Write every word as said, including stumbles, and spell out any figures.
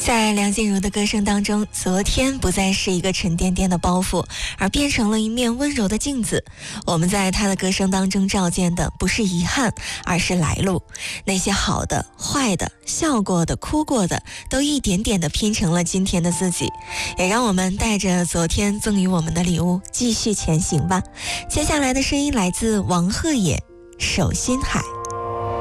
在梁静茹的歌声当中，昨天不再是一个沉甸甸的包袱，而变成了一面温柔的镜子。我们在她的歌声当中照见的不是遗憾，而是来路。那些好的、坏的、笑过的、哭过的，都一点点的拼成了今天的自己。也让我们带着昨天赠予我们的礼物继续前行吧。接下来的声音来自王鹤野，手心海。